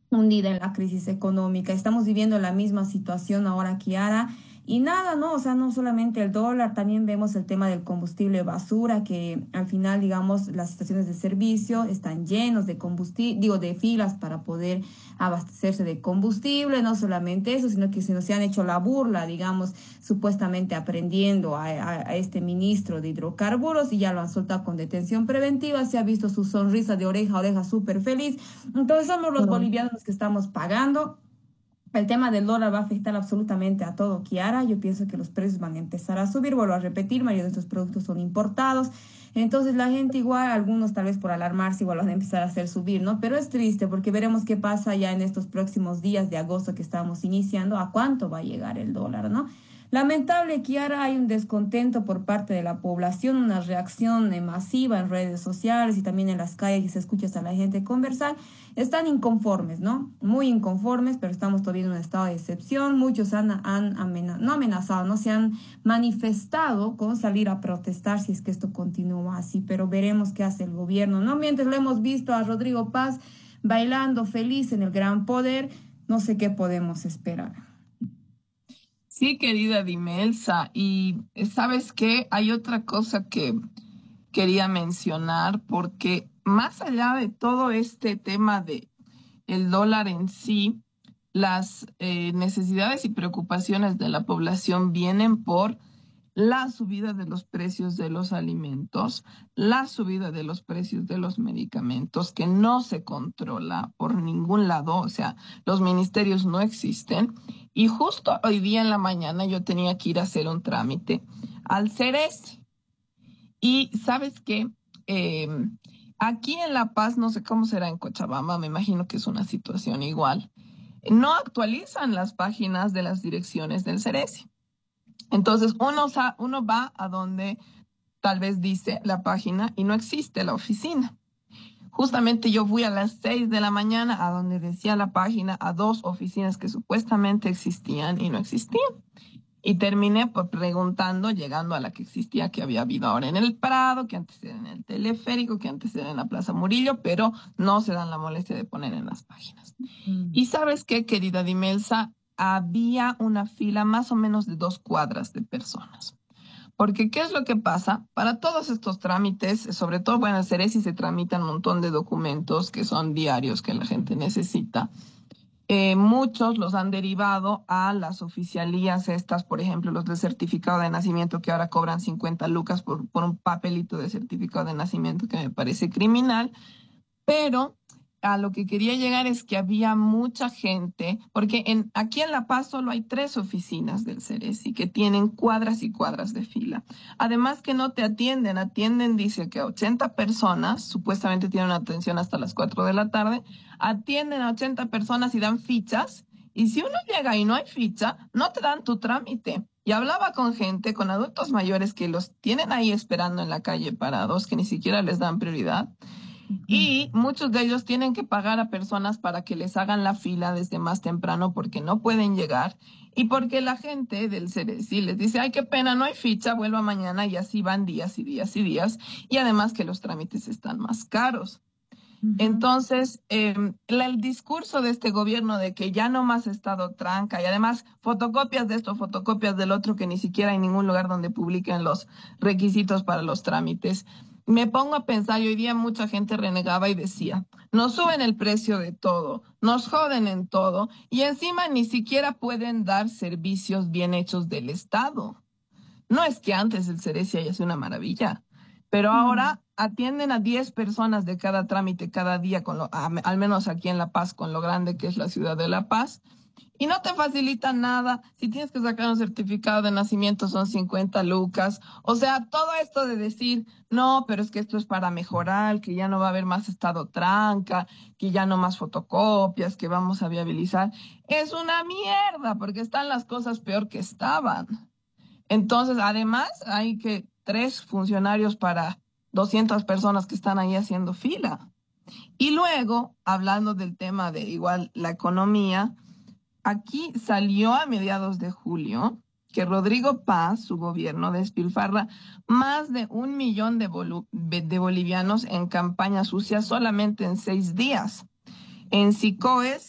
hundida en la crisis económica. Estamos viviendo la misma situación ahora, Kiara. Y nada, ¿no? O sea, no solamente el dólar, también vemos el tema del combustible basura, que al final, digamos, las estaciones de servicio están llenos de combustible, digo, de filas para poder abastecerse de combustible. No solamente eso, sino que se nos han hecho la burla, digamos, supuestamente aprendiendo a este ministro de hidrocarburos y ya lo han soltado con detención preventiva. Se ha visto su sonrisa de oreja a oreja súper feliz. Entonces somos los Claro. bolivianos los que estamos pagando. El tema del dólar va a afectar absolutamente a todo, Kiara. Yo pienso que los precios van a empezar a subir. Vuelvo a repetir, mayoría de estos productos son importados. Entonces la gente igual, algunos tal vez por alarmarse, igual van a empezar a hacer subir, ¿no? Pero es triste porque veremos qué pasa ya en estos próximos días de agosto que estamos iniciando, a cuánto va a llegar el dólar, ¿no? Lamentable, Kiara, hay un descontento por parte de la población, una reacción masiva en redes sociales y también en las calles que se escucha a la gente conversar. Están inconformes, ¿no? Muy inconformes, pero estamos todavía en un estado de excepción. Muchos no amenazado, no se han manifestado con salir a protestar si es que esto continúa así, pero veremos qué hace el gobierno, ¿no? Mientras lo hemos visto a Rodrigo Paz bailando feliz en el Gran Poder, no sé qué podemos esperar. Sí, querida Dimelsa. Y ¿sabes qué? Hay otra cosa que quería mencionar, porque más allá de todo este tema de el dólar en sí, las necesidades y preocupaciones de la población vienen por la subida de los precios de los alimentos, la subida de los precios de los medicamentos, que no se controla por ningún lado, o sea, los ministerios no existen. Y justo hoy día en la mañana yo tenía que ir a hacer un trámite al CERES. Y sabes qué, Eh, aquí en La Paz, no sé cómo será en Cochabamba, me imagino que es una situación igual. No actualizan las páginas de las direcciones del CERESI. Entonces uno va a donde tal vez dice la página y no existe la oficina. Justamente yo fui a las 6 de la mañana a donde decía la página a dos oficinas que supuestamente existían y no existían. Y terminé por preguntando, llegando a la que existía, que había habido ahora en el Prado, que antes era en el Teleférico, que antes era en la Plaza Murillo, pero no se dan la molestia de poner en las páginas. Mm. Y sabes qué, querida Dimelsa, había una fila más o menos de 2 cuadras de personas. Porque, ¿qué es lo que pasa? Para todos estos trámites, sobre todo, bueno, en Ceresi se tramitan un montón de documentos que son diarios que la gente necesita. Muchos los han derivado a las oficialías estas, por ejemplo, los del certificado de nacimiento que ahora cobran 50 lucas por un papelito de certificado de nacimiento que me parece criminal. Pero a lo que quería llegar es que había mucha gente, porque aquí en La Paz solo hay 3 oficinas del Ceresi que tienen cuadras y cuadras de fila. Además que no te atienden, dice que a 80 personas, supuestamente tienen atención hasta las 4 de la tarde, atienden a 80 personas y dan fichas, y si uno llega y no hay ficha, no te dan tu trámite. Y hablaba con gente, con adultos mayores que los tienen ahí esperando en la calle parados, que ni siquiera les dan prioridad. Ujú. Y muchos de ellos tienen que pagar a personas para que les hagan la fila desde más temprano porque no pueden llegar y porque la gente del CERESI les dice, ay, qué pena, no hay ficha, vuelva mañana y así van días y días y días. Y además que los trámites están más caros. Ujú. Entonces, el discurso de este gobierno de que ya no más Estado tranca y además fotocopias de esto, fotocopias del otro, que ni siquiera hay ningún lugar donde publiquen los requisitos para los trámites. Me pongo a pensar, y hoy día mucha gente renegaba y decía, nos suben el precio de todo, nos joden en todo y encima ni siquiera pueden dar servicios bien hechos del Estado. No es que antes el Ceresi haya sido una maravilla, pero Mm. ahora atienden a 10 personas de cada trámite cada día, al menos aquí en La Paz, con lo grande que es la ciudad de La Paz, y no te facilitan nada. Si tienes que sacar un certificado de nacimiento son 50 lucas. O sea, todo esto de decir, no, pero es que esto es para mejorar, que ya no va a haber más estado tranca, que ya no más fotocopias, que vamos a viabilizar, es una mierda, porque están las cosas peor que estaban. Entonces, además, hay que 3 funcionarios para 200 personas que están ahí haciendo fila. Y luego, hablando del tema de igual la economía, aquí salió a mediados de julio que Rodrigo Paz, su gobierno, despilfarra más de 1 millón de bolivianos en campaña sucia solamente en 6 días. En Sicoes